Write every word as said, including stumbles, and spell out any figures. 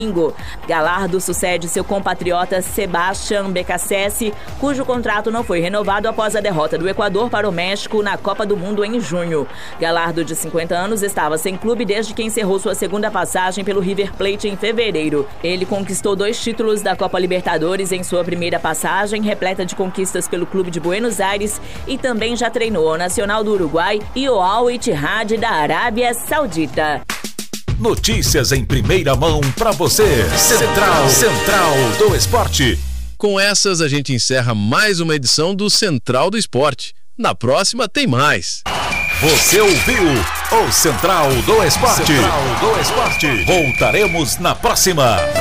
Gallardo sucede seu compatriota Sebastián Beccacece, cujo contrato não foi renovado após a derrota do Equador para o México na Copa do Mundo em junho. Gallardo, de cinquenta anos, estava sem clube desde que encerrou sua segunda passagem pelo River Plate em fevereiro. Ele conquistou dois títulos da Copa Libertadores em sua primeira passagem, repleta de conquistas pelo clube de Buenos Aires, e também já treinou o Nacional do Uruguai e o Al Ittihad da Arábia Saudita. Notícias em primeira mão para você. Central, Central do Esporte. Com essas, a gente encerra mais uma edição do Central do Esporte. Na próxima tem mais. Você ouviu o Central do Esporte. Central do Esporte. Voltaremos na próxima.